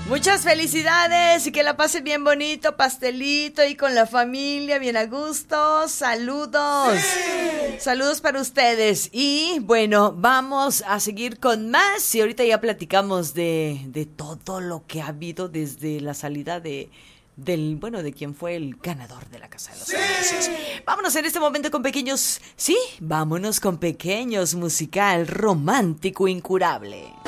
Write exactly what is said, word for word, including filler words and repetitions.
Muchas felicidades y que la pasen bien bonito, pastelito y con la familia, bien a gusto. Saludos. Sí. Saludos para ustedes. Y bueno, vamos a seguir con más. Y ahorita ya platicamos de, de todo lo que ha habido desde la salida de... del, bueno, de quien fue el ganador de la Casa de los Famosos. Vámonos en este momento con pequeños, sí, vámonos con pequeños musical romántico incurable.